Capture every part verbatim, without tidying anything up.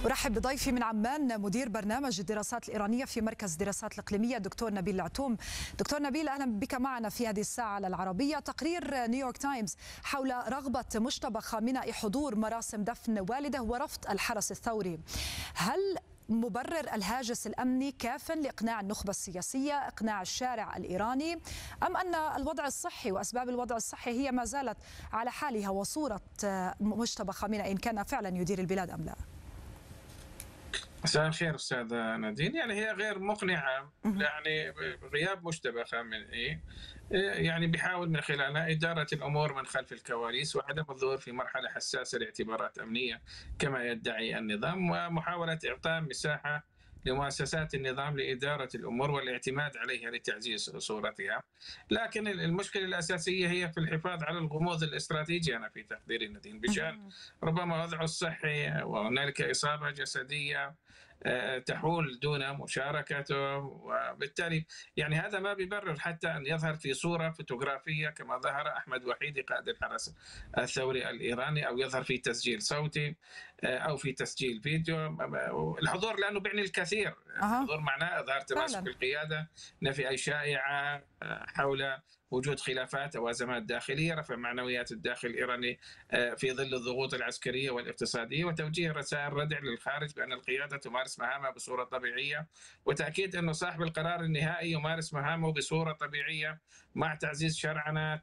أرحب بضيفي من عمان مدير برنامج الدراسات الإيرانية في مركز الدراسات الإقليمية دكتور نبيل العتوم. دكتور نبيل، أهلا بك معنا في هذه الساعة على العربية. تقرير نيويورك تايمز حول رغبة مجتبى خامنئي حضور مراسم دفن والده ورفض الحرس الثوري، هل مبرر الهاجس الأمني كاف لإقناع النخبة السياسية، إقناع الشارع الإيراني، أم أن الوضع الصحي وأسباب الوضع الصحي هي ما زالت على حالها وصورة مجتبى خامنئي إن كان فعلا يدير البلاد أم لا؟ مساء الخير أستاذة نادين. يعني هي غير مقنعة، يعني غياب مجتبى خامنئي يعني بيحاول من خلالها إدارة الأمور من خلف الكواليس وعدم الظهور في مرحلة حساسة لاعتبارات أمنية كما يدعي النظام، ومحاولة إعطاء مساحة لمؤسسات النظام لإدارة الأمور والاعتماد عليها لتعزيز صورتها. لكن المشكلة الأساسية هي في الحفاظ على الغموض الاستراتيجي. أنا في تقديري ندين بشأن ربما وضعه الصحي وهنالك إصابة جسدية تحول دون مشاركته، وبالتالي يعني هذا ما بيبرر حتى أن يظهر في صورة فوتوغرافية كما ظهر أحمد وحيدي قائد الحرس الثوري الإيراني، أو يظهر في تسجيل صوتي أو في تسجيل فيديو. الحضور لأنه بيعني الكثير، الحضور معناه إظهار تماسك القيادة، نفي أي شائعة حول وجود خلافات أو أزمات داخلية، رفع معنويات الداخل الإيراني في ظل الضغوط العسكرية والاقتصادية، وتوجيه رسائل ردع للخارج بأن القيادة تمارس مهامها بصورة طبيعية، وتأكيد أنه صاحب القرار النهائي يمارس مهامه بصورة طبيعية مع تعزيز شرعنة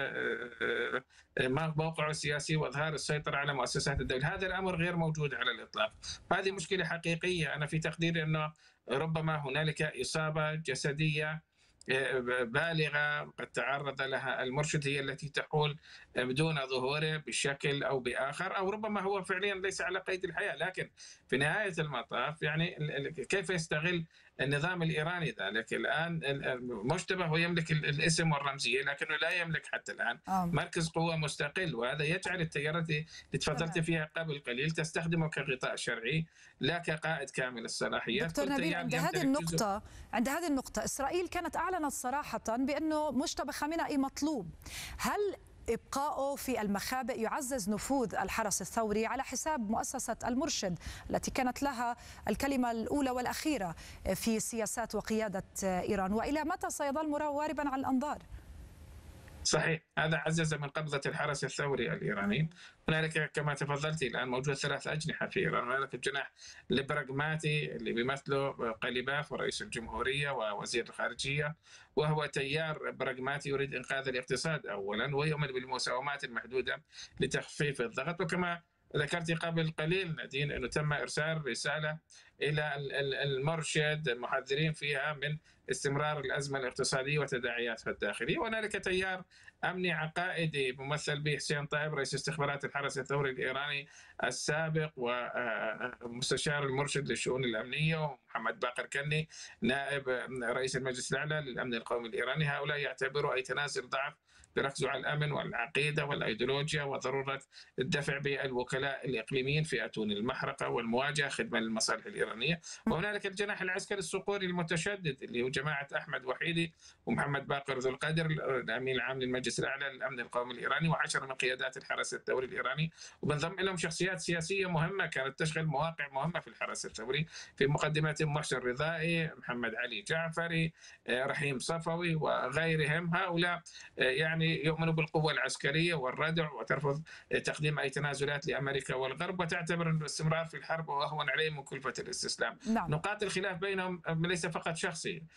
موقعه السياسي وإظهار السيطرة على مؤسسات الدولة. هذا الأمر غير موجود على الإطلاق. هذه مشكلة حقيقية. أنا في تقديري أنه ربما هنالك إصابة جسدية بالغة قد تعرض لها المرشد هي التي تحول بدون ظهوره بشكل أو بآخر، أو ربما هو فعليا ليس على قيد الحياة. لكن في نهاية المطاف يعني كيف يستغل النظام الإيراني ذلك؟ الآن مجتبى هو يملك الاسم والرمزية لكنه لا يملك حتى الآن آه. مركز قوة مستقل، وهذا يجعل التيارات اللي تفضلت فيها قبل قليل تستخدمه كغطاء شرعي لا كقائد كامل الصلاحيات. دكتور نبيل، عند هذه النقطة عند هذه النقطة إسرائيل كانت أعلنت صراحة بأنه مجتبى خامنئي مطلوب. هل إبقاؤه في المخابئ يعزز نفوذ الحرس الثوري على حساب مؤسسة المرشد التي كانت لها الكلمة الأولى والأخيرة في سياسات وقيادة إيران؟ وإلى متى سيظل واربا على الأنظار؟ صحيح، هذا عزز من قبضة الحرس الثوري الإيراني. هنالك كما تفضلت الآن موجود ثلاث أجنحة في إيران. هنالك الجناح البراغماتي اللي بيمثله قليباف ورئيس الجمهورية ووزير الخارجية، وهو تيار براغماتي يريد إنقاذ الاقتصاد أولا ويؤمن بالمساومات المحدودة لتخفيف الضغط. وكما ذكرت قبل قليل نادين أنه تم إرسال رسالة إلى المرشد محذرين فيها من استمرار الأزمة الاقتصادية وتداعياتها الداخلية. وهنالك تيار أمني عقائدي ممثل به حسين طائب رئيس استخبارات الحرس الثوري الإيراني السابق ومستشار المرشد للشؤون الأمنية، ومحمد باقر كني نائب رئيس المجلس الأعلى للأمن القومي الإيراني. هؤلاء يعتبروا أي تنازل ضعف، بركزوا على الأمن والعقيدة والأيديولوجيا وضرورة الدفع بالوكلاء الإقليميين في أتون المحرقة والمواجهة خدمة للمصالح الإيرانية. وهنالك الجناح العسكري الصقوري المتشدد اللي هو جماعة أحمد وحيدي ومحمد باقر ذو القدر الأمين العام للمجلس الأعلى للأمن القومي الإيراني، وعشرة من قيادات الحرس الثوري الإيراني. وبنضم لهم شخصيات سياسية مهمة كانت تشغل مواقع مهمة في الحرس الثوري، في مقدمتهم محسن رضائي، محمد علي جعفري، رحيم صفوي وغيرهم. هؤلاء يعني يؤمنوا بالقوة العسكرية والردع وترفض تقديم أي تنازلات لأمريكا والغرب، وتعتبر أن الاستمرار في الحرب وأهون عليهم من كلفة الاستسلام. نعم. نقاط الخلاف بينهم ليس فقط شخصي،